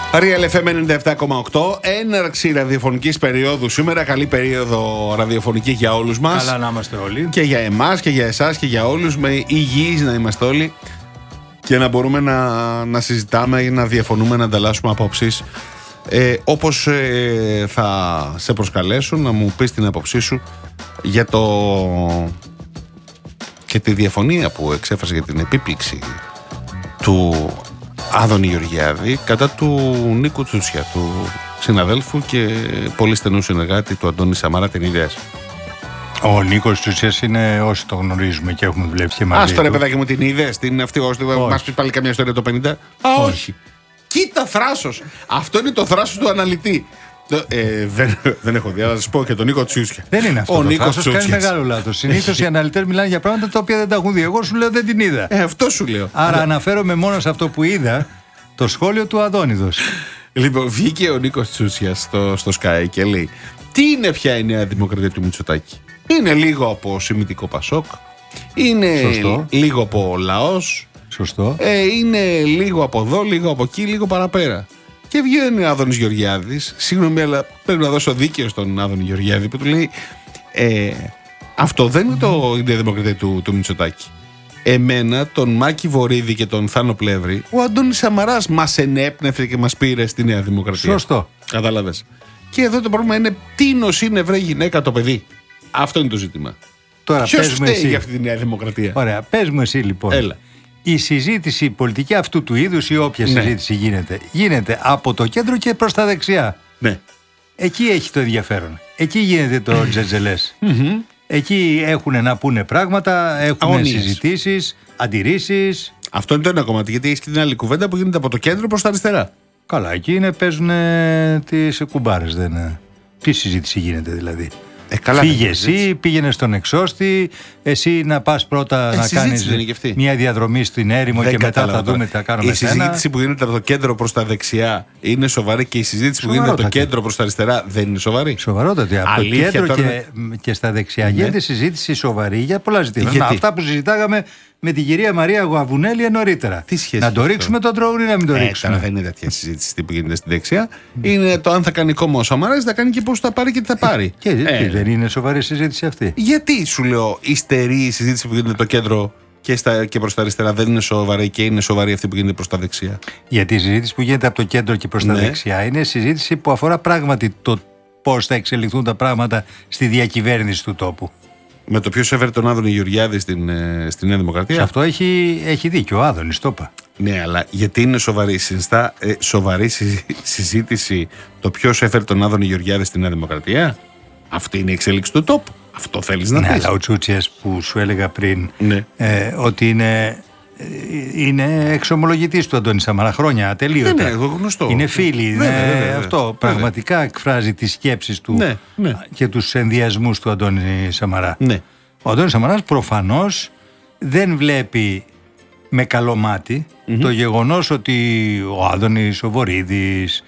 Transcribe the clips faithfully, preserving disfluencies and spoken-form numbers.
Real εφ εμ ενενήντα επτά κόμμα οκτώ, έναρξη ραδιοφωνικής περίοδου σήμερα. Καλή περίοδο ραδιοφωνική για όλους μας. Καλά να είμαστε όλοι. Και για εμάς και για εσάς και για όλους. Με υγιείς να είμαστε όλοι και να μπορούμε να, να συζητάμε ή να διαφωνούμε, να ανταλλάσσουμε απόψεις. Ε, όπως ε, θα σε προσκαλέσω να μου πεις την απόψή σου για το και τη διαφωνία που εξέφρασε για την επίπληξη του Άδωνη Γεωργιάδη κατά του Νίκου Τσούτσια, του συναδέλφου και πολύ στενού συνεργάτη του Αντώνη Σαμαρά, την ιδέας. Ο Νίκος Τσούτσιας είναι, όσοι το γνωρίζουμε και έχουμε δουλέψει και μαζί. Ας το ρε παιδάκι μου, την είδες, την αυτή, όσοι μας πει πάλι καμιά ιστορία το πενήντα. Α, όχι. όχι. Κοίτα θράσος. Αυτό είναι το θράσος του αναλυτή. Ε, δεν, δεν έχω δει, αλλά θα σας πω και τον Νίκο Τσούτσια. Δεν είναι αυτό. Ο το Νίκος Τσούτσιας κάνει μεγάλο λάθος. Συνήθως οι αναλυτές μιλάνε για πράγματα τα οποία δεν τα έχουν δει. Εγώ σου λέω δεν την είδα. Ε, αυτό σου λέω. Άρα αλλά... αναφέρομαι μόνο σε αυτό που είδα, το σχόλιο του Αδόνιδος. Λοιπόν, βγήκε ο Νίκος Τσούτσιας στο, στο Sky και λέει: τι είναι πια η Νέα Δημοκρατία του Μητσοτάκη? Είναι λίγο από Σημιτικό Πασόκ, είναι Σωστό. λίγο από λαός. Σωστό. Ε, είναι λίγο από εδώ, λίγο από εκεί, λίγο παραπέρα. Και βγαίνει ο Άδωνης Γεωργιάδης. Συγγνώμη, αλλά πρέπει να δώσω δίκαιο στον Άδωνη Γεωργιάδη που του λέει: ε, αυτό δεν είναι το, η Νέα Δημοκρατία του, του Μητσοτάκη. Εμένα, τον Μάκη Βορίδη και τον Θάνο Πλεύρη, ο Αντώνης Σαμαράς μας ενέπνευσε και μας πήρε στη Νέα Δημοκρατία. Σωστό. Κατάλαβες. Και εδώ το πρόβλημα είναι τι είναι βρε γυναίκα το παιδί. Αυτό είναι το ζήτημα. Ποιος φταίει εσύ για αυτή τη Νέα Δημοκρατία? Ωραία, πες μου εσύ λοιπόν. Έλα. Η συζήτηση πολιτική αυτού του είδους ή όποια ναι. συζήτηση γίνεται, γίνεται από το κέντρο και προς τα δεξιά. Ναι. Εκεί έχει το ενδιαφέρον. Εκεί γίνεται το τζετζελές. Εκεί έχουν να πούνε πράγματα, έχουν Αγωνίες. συζητήσεις, αντιρρήσεις. Αυτό είναι το ένα κομμάτι, γιατί έχει και την άλλη κουβέντα που γίνεται από το κέντρο προς τα αριστερά. Καλά, εκεί είναι, παίζουν τις κουμπάρες. Δεν... Τι συζήτηση γίνεται δηλαδή? Ε, καλά, φύγε εσύ, πήγαινε στον εξώστη, εσύ να πας πρώτα ε, να κάνεις μια διαδρομή στην έρημο δεν και μετά θα δούμε τι θα κάνουμε. Η συζήτηση σένα. που γίνεται από το κέντρο προς τα δεξιά είναι σοβαρή και η συζήτηση που γίνεται από το κέντρο προς τα αριστερά δεν είναι σοβαρή. Σοβαρότατη. Από το κέντρο τώρα... και, και στα δεξιά ναι. γίνεται συζήτηση σοβαρή για πολλά ζητήματα. Αυτά που συζητάγαμε με την κυρία Μαρία Γουαβουνέλη νωρίτερα. Να το ρίξουμε τον τρόγο ή να μην το ρίξουμε? Τώρα δεν είναι τέτοια συζήτηση που γίνεται στην δεξιά. Είναι το αν θα κάνει κόμμα ο Σαμαράς, θα κάνει και πώς θα πάρει και τι θα πάρει. Και δεν είναι σοβαρή συζήτηση αυτή? Γιατί σου λέω υστερεί η συζήτηση που γίνεται το κέντρο και, στα, και προς τα αριστερά δεν είναι σοβαρή και είναι σοβαρή αυτή που γίνεται προς τα δεξιά? Γιατί η συζήτηση που γίνεται από το κέντρο και προς τα ναι. δεξιά είναι συζήτηση που αφορά πράγματι το πώς θα εξελιχθούν τα πράγματα στη διακυβέρνηση του τόπου. Με το ποιος έφερε τον Άδωνη Γεωργιάδη στην, στην Νέα Δημοκρατία. Σε αυτό έχει, έχει δίκιο ο Άδωνης, το είπα. Ναι, αλλά γιατί είναι σοβαρή, συνιστά, ε, σοβαρή συζήτηση το ποιος έφερε τον Άδωνη Γεωργιάδη στην Νέα Δημοκρατία? Αυτή είναι η εξέλιξη του τόπου. Αυτό θέλεις να ναι, πεις? Ναι, αλλά ο Τσούτσιας που σου έλεγα πριν ναι. ε, ότι είναι, είναι εξομολογητής του Αντώνη Σαμαρά χρόνια ατελείωτα. Ναι, ναι, γνωστό. Είναι φίλοι. Βέβαια, είναι, βέβαια, βέβαια. Αυτό βέβαια. Πραγματικά εκφράζει τις σκέψεις του ναι, ναι. και τους ενδιασμούς του Αντώνη Σαμαρά. Ναι. Ο Αντώνης Σαμαράς προφανώς δεν βλέπει με καλό μάτι mm-hmm. το γεγονός ότι ο Άδωνης, ο Βορίδης,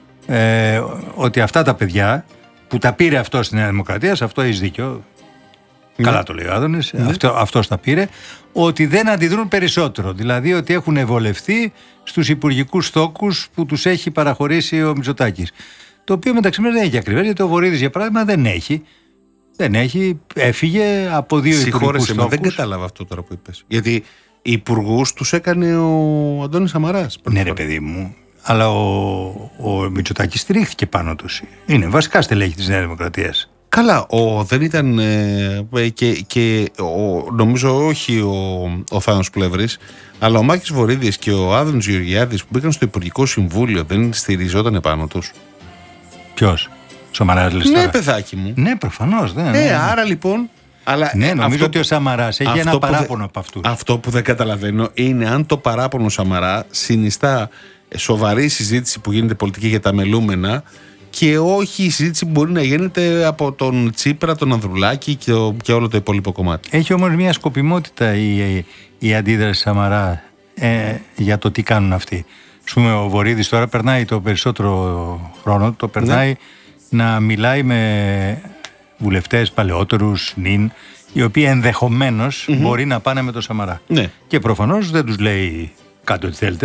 ε, ότι αυτά τα παιδιά που τα πήρε αυτό στη Νέα Δημοκρατία, σε αυτό έχεις δίκιο, ναι. καλά το λέει ο Άδωνης, ναι. αυτό, αυτός τα πήρε, ότι δεν αντιδρούν περισσότερο. Δηλαδή ότι έχουν ευολευθεί στους υπουργικούς στόκους που τους έχει παραχωρήσει ο Μητσοτάκης. Το οποίο μεταξύ μας δεν έχει ακριβές, γιατί ο Βορίδης για παράδειγμα δεν έχει. Δεν έχει, έφυγε από δύο υπουργικούς στόχους. Δεν κατάλαβα αυτό τώρα που είπες. Γιατί οι υπουργούς τους έκανε ο Αντώνης Σαμαράς. Ναι ρε παιδί μου, αλλά ο, ο Μητσοτάκης στηρίχθηκε πάνω τους. Είναι βασικά στελέχη της Νέας Δημοκρατίας. Καλά, ο, δεν ήταν ε, και, και ο, νομίζω όχι ο, ο Θάνος Πλεύρης, αλλά ο Μάκης Βορίδης και ο Άδωνης Γεωργιάδης που μπήκαν στο Υπουργικό Συμβούλιο δεν στηριζόταν επάνω τους? Ποιος? Σαμαράς λες ναι, τώρα? παιδάκι μου. Ναι, προφανώς. Ναι, ναι, ναι. άρα λοιπόν. Αλλά ναι, νομίζω αυτό, ότι ο Σαμαράς έχει ένα παράπονο δε, από αυτούς. Αυτό που δεν καταλαβαίνω είναι αν το παράπονο Σαμαρά συνιστά σοβαρή συζήτηση που γίνεται πολιτική για τα μελούμενα και όχι η συζήτηση που μπορεί να γίνεται από τον Τσίπρα, τον Ανδρουλάκη και, το, και όλο το υπόλοιπο κομμάτι. Έχει όμως μια σκοπιμότητα η, η, η αντίδραση Σαμαρά ε, για το τι κάνουν αυτοί. Ας πούμε, ο Βορίδης τώρα περνάει το περισσότερο χρόνο, το περνάει ναι. να μιλάει με βουλευτές παλαιότερους, νυν, οι οποίοι ενδεχομένως mm-hmm. μπορεί να πάνε με το Σαμαρά. Ναι. Και προφανώς δεν τους λέει κάντε ό,τι θέλετε.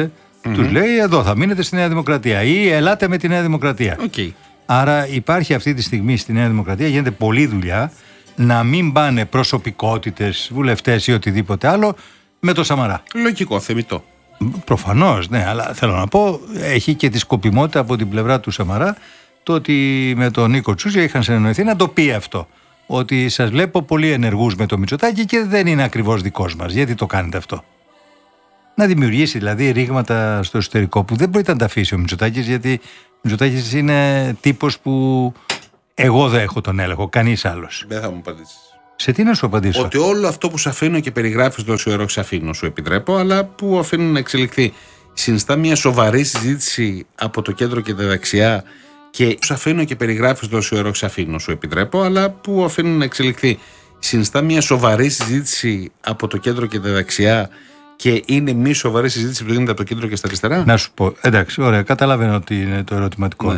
Mm-hmm. Τους λέει εδώ θα μείνετε στη Νέα Δημοκρατία ή ελάτε με τη Νέα Δημοκρατία. Okay. Άρα υπάρχει αυτή τη στιγμή στη Νέα Δημοκρατία, γίνεται πολλή δουλειά να μην πάνε προσωπικότητες, βουλευτές ή οτιδήποτε άλλο με το Σαμαρά. Λογικό, θεμιτό. Προφανώς, ναι, αλλά θέλω να πω, έχει και τη σκοπιμότητα από την πλευρά του Σαμαρά το ότι με τον Νίκο Τσούζια είχαν συνεννοηθεί να το πει αυτό. Ότι σας βλέπω πολύ ενεργούς με το Μητσοτάκη και δεν είναι ακριβώς δικός μας. Γιατί το κάνετε αυτό? Να δημιουργήσει δηλαδή ρήγματα στο εσωτερικό που δεν μπορείτε να τα αφήσει ο Μητσοτάκης, γιατί ο Μητσοτάκης είναι τύπος που εγώ δεν έχω τον έλεγχο, κανείς άλλος. Δεν θα μου απαντήσεις. Σε τι να σου απαντήσω? Ότι όλο αυτό που σου αφήνω και περιγράφεις τόσο καιρό αφήνω, σου επιτρέπω, αλλά που αφήνω να εξελιχθεί, συνιστά μια σοβαρή συζήτηση από το κέντρο και τα δεξιά και σου αφήνω και περιγράφεις τόσο καιρό αφήνω, σου επιτρέπω, αλλά που αφήνω να εξελιχθεί, συνιστά μια σοβαρή συζήτηση από το κέντρο και τα δεξιά και είναι μη σοβαρή συζήτηση που γίνεται από το κέντρο και στα αριστερά. Να σου πω, εντάξει, ωραία, καταλαβαίνω ότι είναι το ερωτηματικό. Ναι.